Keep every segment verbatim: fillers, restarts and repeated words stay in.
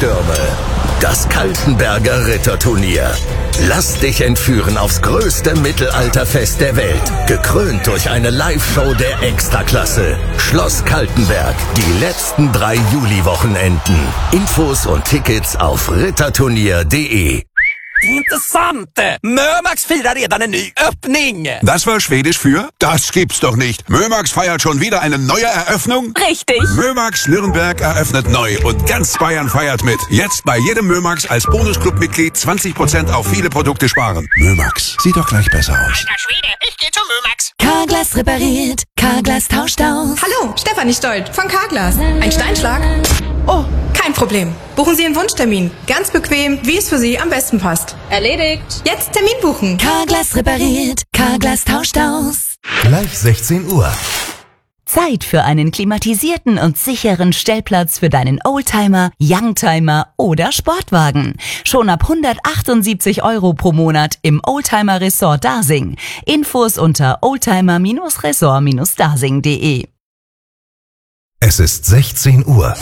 Stürme. Das Kaltenberger Ritterturnier. Lass dich entführen aufs größte Mittelalterfest der Welt. Gekrönt durch eine Live-Show der Extraklasse. Schloss Kaltenberg. Die letzten drei Juli-Wochenenden. Infos und Tickets auf ritterturnier punkt de. Intressant! Mömax firar redan en ny öppning! Das war Schwedisch für? Das gibt's doch nicht. Mömax feiert schon wieder eine neue Eröffnung? Richtig! Mömax Nürnberg eröffnet neu und ganz Bayern feiert mit. Jetzt bei jedem Mömax als Bonusclub-Mitglied zwanzig Prozent auf viele Produkte sparen. Mömax, sieht doch gleich besser aus. Alter Schwede, ich geh zu Mömax. Carglass repariert, Carglass tauscht aus. Hallo, Stefanie Stolt von Carglass. Ein Steinschlag? Oh, kein Problem. Buchen Sie einen Wunschtermin. Ganz bequem, wie es für Sie am besten passt. Erledigt. Jetzt Termin buchen. Carglass repariert, Carglass tauscht aus. Gleich sechzehn Uhr. Zeit für einen klimatisierten und sicheren Stellplatz für deinen Oldtimer, Youngtimer oder Sportwagen. Schon ab hundertachtundsiebzig Euro pro Monat im Oldtimer Resort Dasing. Infos unter oldtimer Resort dasing punkt de. Es ist sechzehn Uhr.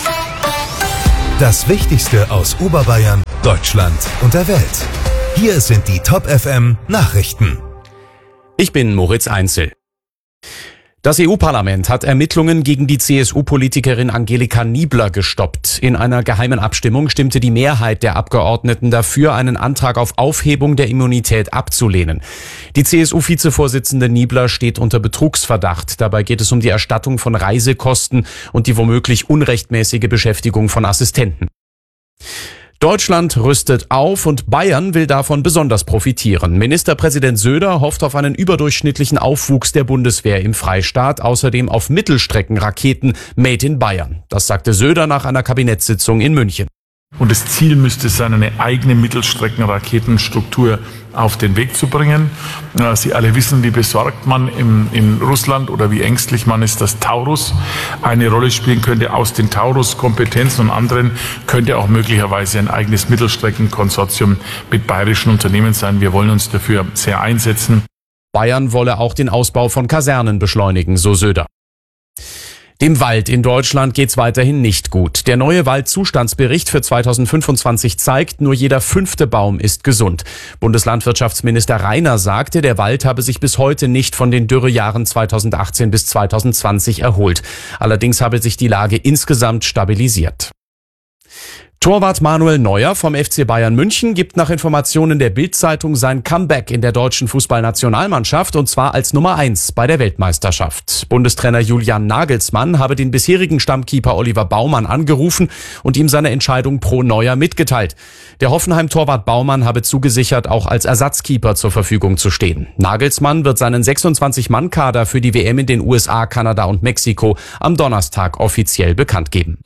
Das Wichtigste aus Oberbayern, Deutschland und der Welt. Hier sind die Top F M Nachrichten. Ich bin Moritz Einzel. Das E U-Parlament hat Ermittlungen gegen die C S U-Politikerin Angelika Niebler gestoppt. In einer geheimen Abstimmung stimmte die Mehrheit der Abgeordneten dafür, einen Antrag auf Aufhebung der Immunität abzulehnen. Die C S U-Vizevorsitzende Niebler steht unter Betrugsverdacht. Dabei geht es um die Erstattung von Reisekosten und die womöglich unrechtmäßige Beschäftigung von Assistenten. Deutschland rüstet auf und Bayern will davon besonders profitieren. Ministerpräsident Söder hofft auf einen überdurchschnittlichen Aufwuchs der Bundeswehr im Freistaat, außerdem auf Mittelstreckenraketen Made in Bayern. Das sagte Söder nach einer Kabinettssitzung in München. Und das Ziel müsste sein, eine eigene Mittelstreckenraketenstruktur auf den Weg zu bringen. Sie alle wissen, wie besorgt man in, in Russland oder wie ängstlich man ist, dass Taurus eine Rolle spielen könnte. Aus den Taurus-Kompetenzen und anderen könnte auch möglicherweise ein eigenes Mittelstreckenkonsortium mit bayerischen Unternehmen sein. Wir wollen uns dafür sehr einsetzen. Bayern wolle auch den Ausbau von Kasernen beschleunigen, so Söder. Dem Wald in Deutschland geht's weiterhin nicht gut. Der neue Waldzustandsbericht für zweitausendfünfundzwanzig zeigt, nur jeder fünfte Baum ist gesund. Bundeslandwirtschaftsminister Reiner sagte, der Wald habe sich bis heute nicht von den Dürrejahren zweitausendachtzehn bis zweitausendzwanzig erholt. Allerdings habe sich die Lage insgesamt stabilisiert. Torwart Manuel Neuer vom F C Bayern München gibt nach Informationen der Bild-Zeitung sein Comeback in der deutschen Fußballnationalmannschaft und zwar als Nummer eins bei der Weltmeisterschaft. Bundestrainer Julian Nagelsmann habe den bisherigen Stammkeeper Oliver Baumann angerufen und ihm seine Entscheidung pro Neuer mitgeteilt. Der Hoffenheim-Torwart Baumann habe zugesichert, auch als Ersatzkeeper zur Verfügung zu stehen. Nagelsmann wird seinen sechsundzwanzig-Mann-Kader für die W M in den U S A, Kanada und Mexiko am Donnerstag offiziell bekannt geben.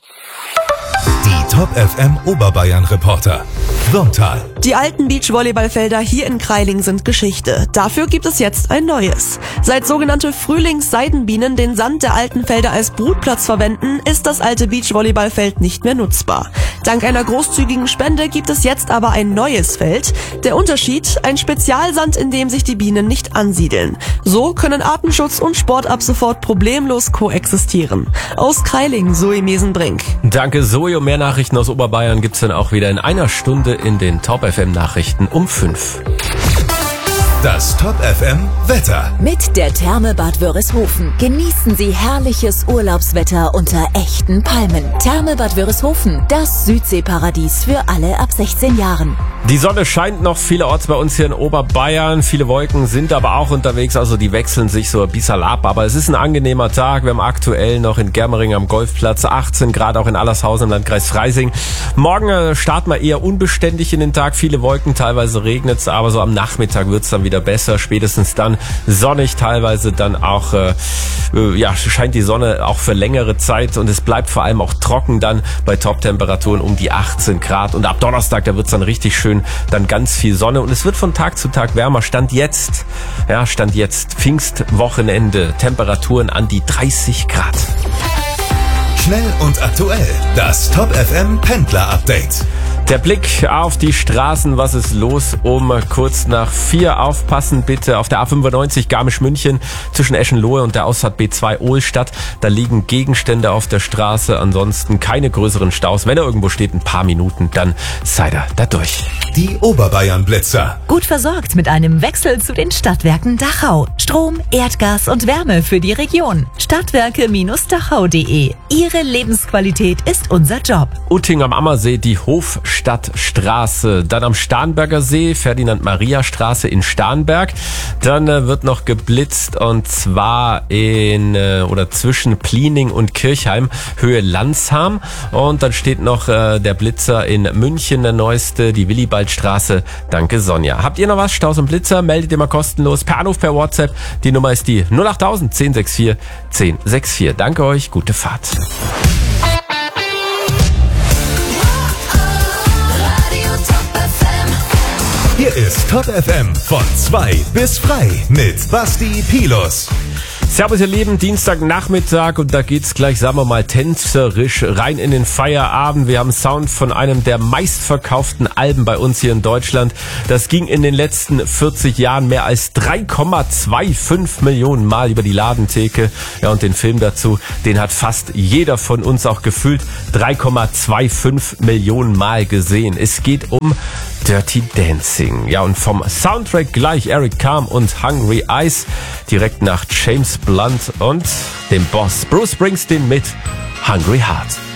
Die Top F M Oberbayern Reporter. Wurmtal. Die alten Beachvolleyballfelder hier in Kreiling sind Geschichte. Dafür gibt es jetzt ein neues. Seit sogenannte Frühlingsseidenbienen den Sand der alten Felder als Brutplatz verwenden, ist das alte Beachvolleyballfeld nicht mehr nutzbar. Dank einer großzügigen Spende gibt es jetzt aber ein neues Feld. Der Unterschied? Ein Spezialsand, in dem sich die Bienen nicht ansiedeln. So können Artenschutz und Sport ab sofort problemlos koexistieren. Aus Kreiling, Zoe Mesenbrink. Danke, Zoe. Und mehr Nachrichten aus Oberbayern gibt's dann auch wieder in einer Stunde in den Top F M Nachrichten um fünf. Das Top F M Wetter. Mit der Therme Bad Wörishofen genießen Sie herrliches Urlaubswetter unter echten Palmen. Therme Bad Wörishofen, das Südseeparadies für alle ab sechzehn Jahren. Die Sonne scheint noch vielerorts bei uns hier in Oberbayern. Viele Wolken sind aber auch unterwegs, also die wechseln sich so ein bisschen ab. Aber es ist ein angenehmer Tag. Wir haben aktuell noch in Germering am Golfplatz achtzehn Grad, auch in Allershausen im Landkreis Freising. Morgen starten wir eher unbeständig in den Tag. Viele Wolken, teilweise regnet es, aber so am Nachmittag wird es dann wieder besser. Spätestens dann sonnig, teilweise dann auch, äh, ja, scheint die Sonne auch für längere Zeit und es bleibt vor allem auch trocken dann bei Top-Temperaturen um die achtzehn Grad. Und ab Donnerstag, da wird es dann richtig schön, dann ganz viel Sonne und es wird von Tag zu Tag wärmer. Stand jetzt, ja, Stand jetzt, Pfingstwochenende, Temperaturen an die dreißig Grad. Schnell und aktuell, das Top F M Pendler Update. Der Blick auf die Straßen, was ist los um kurz nach vier? Aufpassen bitte auf der A fünfundneunzig Garmisch-München zwischen Eschenlohe und der Ausfahrt B zwei Ohlstadt. Da liegen Gegenstände auf der Straße, ansonsten keine größeren Staus. Wenn er irgendwo steht, ein paar Minuten, dann seid ihr da durch. Die Oberbayern-Blitzer. Gut versorgt mit einem Wechsel zu den Stadtwerken Dachau. Strom, Erdgas und Wärme für die Region. Stadtwerke Dachau punkt de. Ihre Lebensqualität ist unser Job. Utting am Ammersee, die Hofstadtstraße. Dann am Starnberger See, Ferdinand-Maria-Straße in Starnberg. Dann äh, wird noch geblitzt und zwar in äh, oder zwischen Pliening und Kirchheim, Höhe Landsham. Und dann steht noch äh, der Blitzer in München, der neueste, die Willibaldstraße. Danke, Sonja. Habt ihr noch was? Staus und Blitzer? Meldet ihr mal kostenlos per Anruf, per WhatsApp. Die Nummer ist die null acht null null eins null sechs vier eins null sechs vier. Danke euch, gute Fahrt. Hier ist Top F M von zwei bis frei mit Basti Pilus. Servus ihr Lieben, Dienstagnachmittag und da geht's gleich, sagen wir mal, tänzerisch rein in den Feierabend. Wir haben Sound von einem der meistverkauften Alben bei uns hier in Deutschland. Das ging in den letzten vierzig Jahren mehr als drei Komma fünfundzwanzig Millionen Mal über die Ladentheke. Ja, und den Film dazu, den hat fast jeder von uns auch gefühlt drei Komma fünfundzwanzig Millionen Mal gesehen. Es geht um Dirty Dancing. Ja, und vom Soundtrack gleich Eric Carm und Hungry Eyes, direkt nach James Blunt und dem Boss Bruce Springsteen mit Hungry Heart.